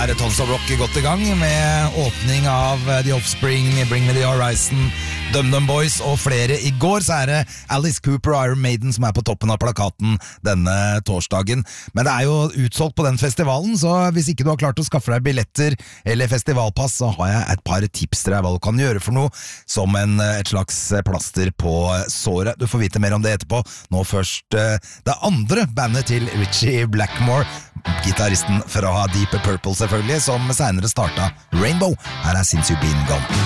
Tons of Rock godt I gang med åpning av The Offspring, Bring Me The Horizon, Dum Boys og flere. I går så det Alice Cooper og Iron Maiden som på toppen av plakaten denne torsdagen. Men det jo utsolgt på den festivalen, så hvis ikke du har klart å skaffe deg billetter eller festivalpass, så har jeg et par tips til deg hva du kan gjøre for noe, som et slags plaster på såret. Du får vite mer om det etterpå. Nå først det andre bandet til Ritchie Blackmore, gitaristen fra Deep Purple selvfølgelig, som senere startet Rainbow. Her Since You've Been Gone.